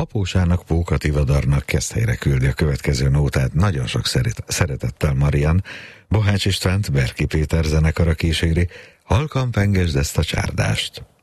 Apósának, Pókativadarnak Keszthelyre küldi a következő nótát nagyon sok szeretettel Marian. Bohács Istvánt Berki Péter zenekara kíséri. Halkan pengesd ezt a csárdást.